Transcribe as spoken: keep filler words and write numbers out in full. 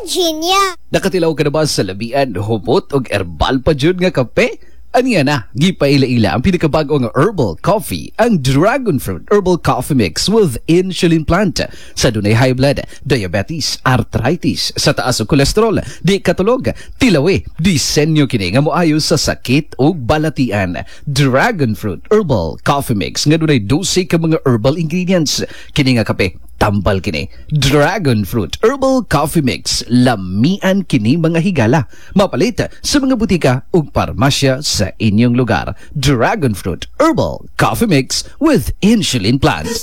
Virginia. Nakatilaw ka na ba sa labian, humot o herbal pa dyan nga kape? Aniya na, gipaila-ila ang pinakabagong herbal coffee, ang Dragon Fruit Herbal Coffee Mix with insulin plant. Sa dunay high blood, diabetes, arthritis, sa taas o kolesterol, di katulog, tilawi, disenyo kini nga moayo sa sakit o balatian. Dragon Fruit Herbal Coffee Mix nga dunay dose ka mga herbal ingredients. Kini nga kape, tambal kini. Dragon Fruit Herbal Coffee Mix, lamian kini mga higala. Mapalit sa mga butika o parmasya sa inyong lugar. Dragon Fruit Herbal Coffee Mix with insulin plant.